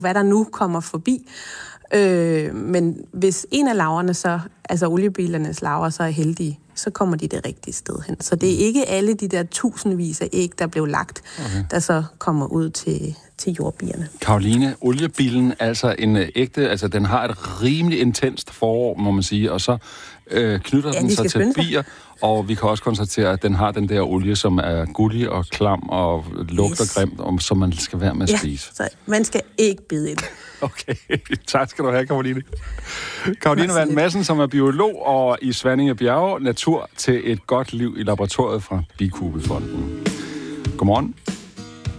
hvad der nu kommer forbi. Men hvis en af larverne så, altså oliebilernes larver, så er heldige, så kommer de det rigtige sted hen. Så det er ikke alle de der tusindvis af æg, der blev lagt, der så kommer ud til jordbierne. Karoline, oliebilen, altså en ægte, altså den har et rimelig intenst forår, må man sige, og så knytter den sig til bier, og vi kan også konstatere, at den har den der olie, som er gullig og klam og lugter grimt, som man skal være med at spise. Så man skal ikke bide ind. Okay, tak skal du have, Karoline. Karoline Vand Madsen, som er biolog og i Svanninge Bjerge, natur til et godt liv i laboratoriet fra Bikubefonden. Godmorgen.